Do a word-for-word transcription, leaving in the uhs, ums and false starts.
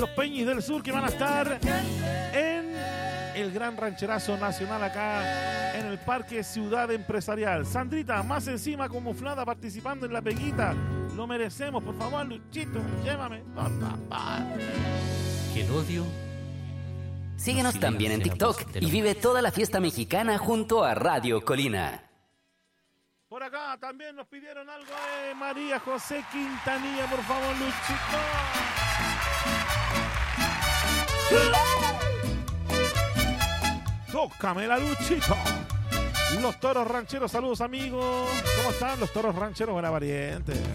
Los Peñis del Sur, que van a estar en el Gran Rancherazo Nacional acá en el Parque Ciudad Empresarial. Sandrita, más encima camuflada, participando en la peguita. Lo merecemos, por favor, Luchito, llévame. Que el odio. Síguenos también en TikTok y vive toda la fiesta mexicana junto a Radio Colina. Por acá también nos pidieron algo de María José Quintanilla, por favor, Luchito. Tócamela, Luchito. Los Toros Rancheros, saludos amigos. ¿Cómo están los Toros Rancheros? Buena variante.